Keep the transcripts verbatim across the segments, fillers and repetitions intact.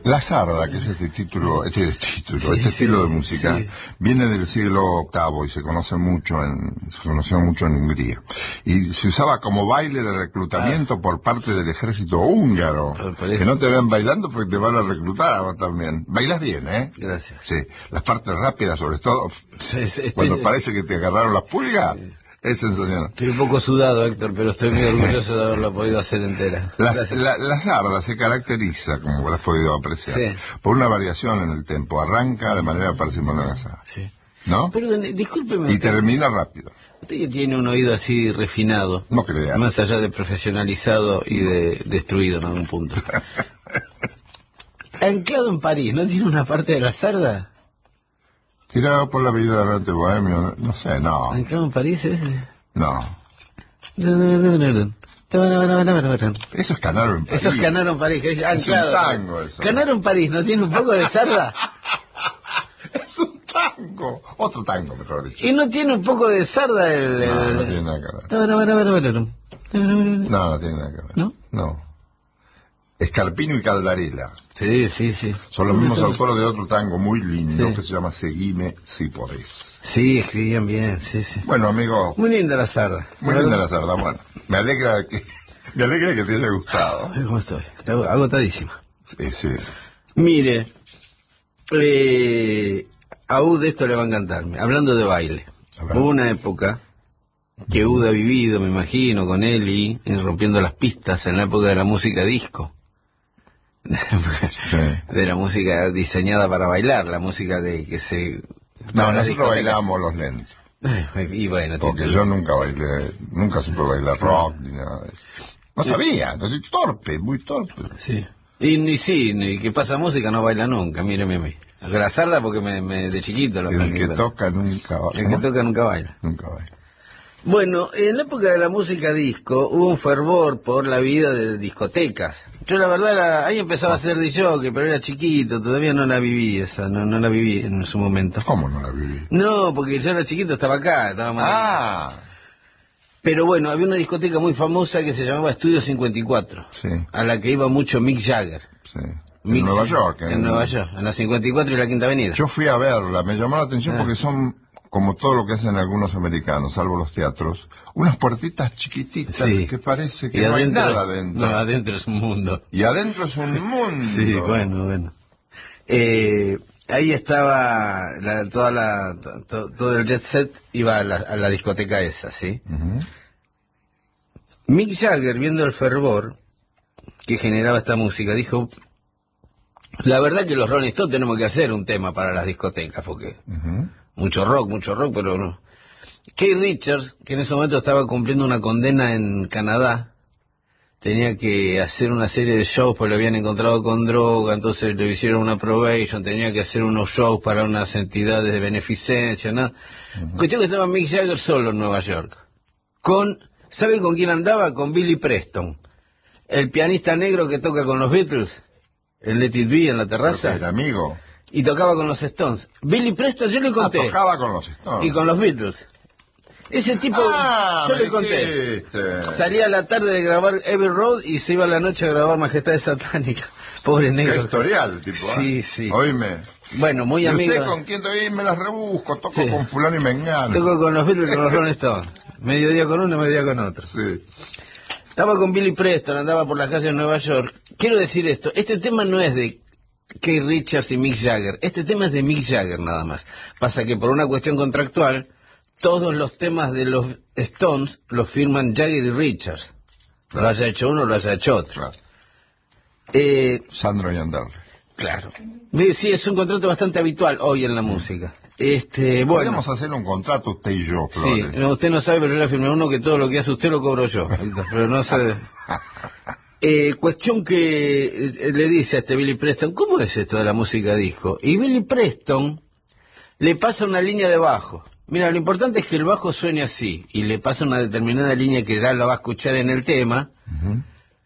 La zarda, que es este título, este título, Sí, este sí, estilo de música, sí. viene del siglo octavo y se conoce mucho en, se conoció mucho en Hungría. Y se usaba como baile de reclutamiento ah. por parte del ejército húngaro. Por, por que no te vean bailando porque te van a reclutar a vos también. Bailas bien, ¿eh? Gracias. Sí. Las partes rápidas, sobre todo, sí, sí, cuando estoy... parece que te agarraron las pulgas. Sí. Es sensacional. Estoy un poco sudado, Héctor, pero estoy muy orgulloso de haberlo podido hacer entera. Las, la, la zarda se caracteriza, como habrás podido apreciar, sí. por una variación en el tempo. Arranca de manera parsimoniosa. Sí. ¿No? Perdón, discúlpeme. Y usted, termina rápido. Usted que tiene un oído así refinado. No crea. Más allá de profesionalizado y de destruido en algún punto. Anclado en París, ¿no tiene una parte de la zarda? Tirado por la vida delante bohemio, no sé, no. ¿Anclado en París es? No. Eso es Canaro en París. Eso es Canaro en París, que es anclado. Es un tango eso. Canaro en París, ¿no tiene un poco de zarda? Es un tango. Otro tango, mejor dicho. ¿Y no tiene un poco de zarda el...? el... No, no tiene nada que ver. No, no tiene nada que ver. ¿No? No. Escarpino y Caldarela. Sí, sí, sí. Son los mismos autores de otro tango muy lindo sí. que se llama Seguime si podés. Sí, escribían bien, sí, sí. Bueno, amigo. Muy linda la zarda. Muy linda la zarda, bueno. Me alegra que, me alegra que te haya gustado. ¿Cómo estoy? Está agotadísima. Sí, sí. Mire, eh, a U de esto le va a encantarme. Hablando de baile. Hubo una época que Uda ha vivido, me imagino, con Eli, rompiendo las pistas en la época de la música disco. Sí. De la música diseñada para bailar, la música de que se... No, nosotros bailamos los lentos. Y bueno, porque te... yo nunca bailé, nunca supe bailar rock ni nada de eso. No sí. sabía, entonces torpe, muy torpe. Sí. Y, y sí, el que pasa música no baila nunca, míreme a mí. La zarda porque me, me, de chiquito lo El que pero... toca nunca baila. El que toca nunca baila. Nunca baila. Bueno, en la época de la música disco hubo un fervor por la vida de discotecas. Yo la verdad, la, ahí empezaba a ser disjockey, pero era chiquito, todavía no la viví esa, no, no la viví en su momento. ¿Cómo no la viví? No, porque yo era chiquito, estaba acá, estaba más... Ah. Pero bueno, había una discoteca muy famosa que se llamaba Estudio cincuenta y cuatro, sí. a la que iba mucho Mick Jagger. Sí. Mick en Nueva York. En, en Nueva York, en la cincuenta y cuatro y la Quinta Avenida. Yo fui a verla, me llamó la atención ah. porque son... como todo lo que hacen algunos americanos, salvo los teatros, unas puertitas chiquititas sí. que parece que y no adentro, hay nada adentro. No, adentro es un mundo. Y adentro es un mundo. Sí, bueno, bueno. Eh, ahí estaba la, toda la, to, todo el jet set iba a la, a la discoteca esa, ¿sí? Uh-huh. Mick Jagger, viendo el fervor que generaba esta música, dijo, la verdad que los Rolling Stones tenemos que hacer un tema para las discotecas, porque... Uh-huh. Mucho rock, mucho rock, pero no. Keith Richards, que en ese momento estaba cumpliendo una condena en Canadá, tenía que hacer una serie de shows porque lo habían encontrado con droga, entonces le hicieron una probation, tenía que hacer unos shows para unas entidades de beneficencia, ¿no? Uh-huh. Cuestión que estaba Mick Jagger solo en Nueva York. Con, ¿sabe con quién andaba? Con Billy Preston, el pianista negro que toca con los Beatles, el Let It Be en la terraza. El amigo. Y tocaba con los Stones. Billy Preston, yo le conté. Ah, tocaba con los Stones. Y con los Beatles. Ese tipo, ah, yo le conté. Salía a la tarde de grabar Abbey Road y se iba a la noche a grabar Majestades Satánicas. Pobre negro. Qué historial, tipo. Sí, ¿eh? sí. Oíme. Bueno, muy ¿Y amigo. usted con quién todavía me las rebusco? Toco sí. con fulano y mengano. Toco con los Beatles y con los Rolling Stones. Medio día con uno, medio día con otro. Sí. Estaba con Billy Preston, andaba por las calles de Nueva York. Quiero decir esto, este tema no es de Keith Richards y Mick Jagger. Este tema es de Mick Jagger nada más. Pasa que por una cuestión contractual, todos los temas de los Stones los firman Jagger y Richards. Claro. Lo haya hecho uno, lo haya hecho otro. Claro. Eh, Sandro y Anderle. Claro. Sí, es un contrato bastante habitual hoy en la música. Este, bueno. Podemos hacer un contrato usted y yo, Flores. Sí, usted no sabe, pero yo le firmé uno que todo lo que hace usted lo cobro yo. Pero no sabe... Eh, cuestión que eh, le dice a este Billy Preston, ¿cómo es esto de la música disco? Y Billy Preston le pasa una línea de bajo. Mira, lo importante es que el bajo suene así, y le pasa una determinada línea que ya la va a escuchar en el tema, uh-huh.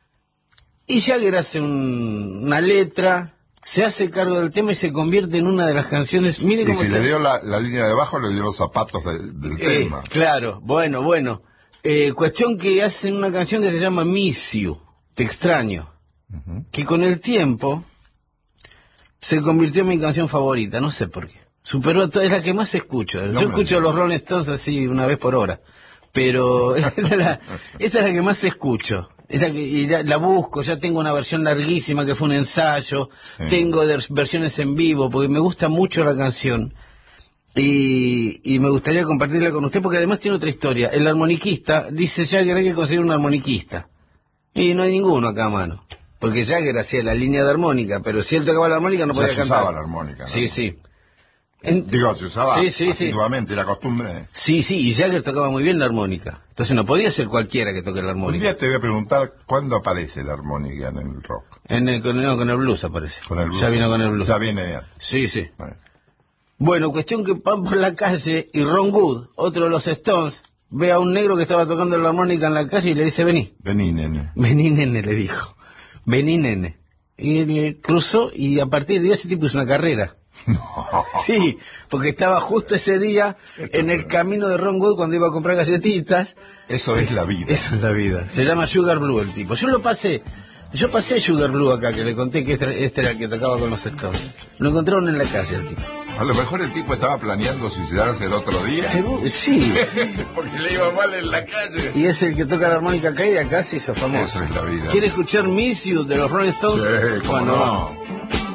y Jagger hace un, una letra, se hace cargo del tema y se convierte en una de las canciones. Mire cómo y si se... le dio la, la línea de bajo, le dio los zapatos de, del eh, tema. Claro, bueno, bueno. Eh, cuestión que hacen una canción que se llama Miss You. Te extraño, uh-huh. que con el tiempo se convirtió en mi canción favorita, no sé por qué. Superó a todas, es la que más escucho. Yo no escucho los Rolling Stones así una vez por hora, pero esta es la, esta es la que más escucho. Esta que, y ya, la busco, ya tengo una versión larguísima que fue un ensayo, sí. Tengo de, versiones en vivo, porque me gusta mucho la canción. Y, y me gustaría compartirla con usted, porque además tiene otra historia. El armoniquista dice Jagger, hay que conseguir un armoniquista. Y no hay ninguno acá a mano. Porque Jagger hacía la línea de armónica, pero si él tocaba la armónica no ya podía se cantar. usaba la armónica, ¿no? Sí, sí. En... Digo, se usaba sí, sí, asiduamente, sí. La costumbre. Sí, sí, y Jagger tocaba muy bien la armónica. Entonces no podía ser cualquiera que toque la armónica. Un día te voy a preguntar cuándo aparece la armónica en el rock. En el, con, no, con el blues aparece. Con el blues. Ya vino con el blues. Ya viene ya. Sí, sí. Bueno. bueno, cuestión que van por la calle y Ron Wood, otro de los Stones, ve a un negro que estaba tocando la armónica en la calle y le dice, vení. Vení, nene. Vení, nene, le dijo. Vení, nene. Y le cruzó y a partir de ahí ese tipo hizo una carrera. No. Sí, porque estaba justo ese día Esto en el camino de Ron Wood cuando iba a comprar galletitas. Eso es la vida. Eso es la vida. Se llama Sugar Blue el tipo. Yo lo pasé, yo pasé Sugar Blue acá, que le conté que este, este era el que tocaba con los Stones. Lo encontraron en la calle el tipo. A lo mejor el tipo estaba planeando suicidarse el otro día. ¿Seguro? Sí. Porque le iba mal en la calle. Y es el que toca la armónica acá y de acá se hizo famoso. Eso es la vida. ¿Quiere escuchar Miss You de los Rolling Stones? Sí, cómo bueno, no.